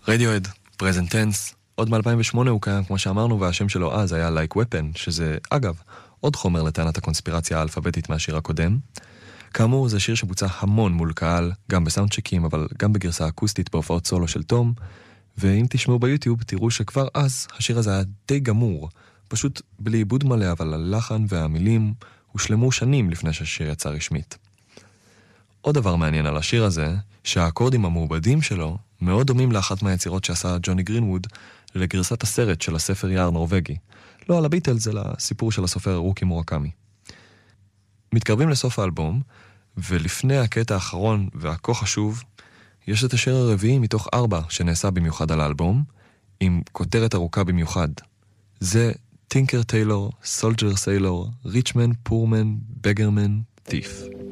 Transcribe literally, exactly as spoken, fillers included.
רדיואד, Present Tense, עוד מ-אלפיים ושמונה הוא קיים, כמו שאמרנו, והשם שלו אז היה Like Weapon, שזה, אגב, עוד חומר לטענת הקונספירציה האלפביתית מהשיר הקודם. כאמור, זה שיר שבוצע המון מול קהל, גם בסאונדצ'קים, אבל גם בגרסה אקוסטית בהופעות סולו של תום, ואם תשמעו ביוטיוב, תראו שכבר אז השיר הזה היה די גמור, פשוט בלי עיבוד מלא, אבל הלחן והמילים הושלמו שנים לפני שהשיר יצא רשמית. עוד דבר מעניין על השיר הזה, שהאקורדים המעובדים שלו מאוד דומים לאחת מהיצירות שעשה ג'וני גרינווד לגרסת הסרט של הספר יער נורווגי. לא על הביטלס, אלא סיפור של הסופר רוקי מורקמי. מתקרבים לסוף האלבום, ולפני הקטע האחרון והכה חשוב, יש את השיר הרביעי מתוך ארבע שנעשה במיוחד על האלבום, עם כותרת ארוכה במיוחד. זה טינקר טיילור, סולג'ר סיילור, ריצ'מן, פורמן, בגרמן, טיף.